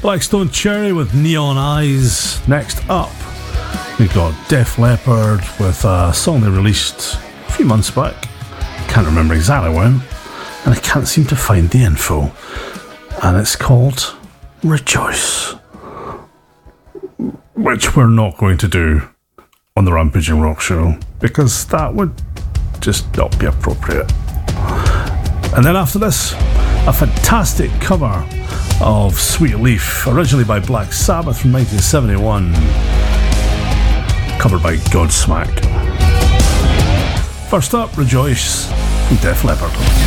Blackstone Cherry with Neon Eyes. Next up, we got Def Leppard with a song they released a few months back. Can't remember exactly when, and I can't seem to find the info. And it's called Rejoice, which we're not going to do on the Rampaging Rock Show because that would just not be appropriate. And then after this, a fantastic cover of Sweet Leaf, originally by Black Sabbath from 1971, covered by Godsmack. First up, Rejoice from Def Leppard.